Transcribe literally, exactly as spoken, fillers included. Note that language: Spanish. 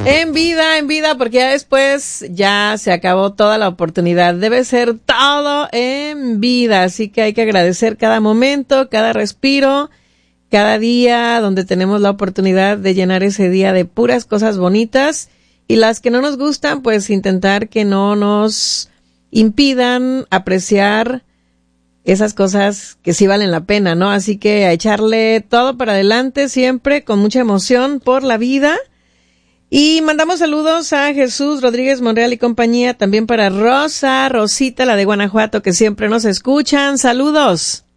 En vida, en vida, porque ya después ya se acabó toda la oportunidad. Debe ser todo en vida, así que hay que agradecer cada momento, cada respiro, cada día donde tenemos la oportunidad de llenar ese día de puras cosas bonitas, y las que no nos gustan, pues intentar que no nos impidan apreciar esas cosas que sí valen la pena, ¿no? Así que a echarle todo para adelante siempre con mucha emoción por la vida. Y mandamos saludos a Jesús Rodríguez Monreal y compañía, también para Rosa, Rosita, la de Guanajuato, que siempre nos escuchan. Saludos.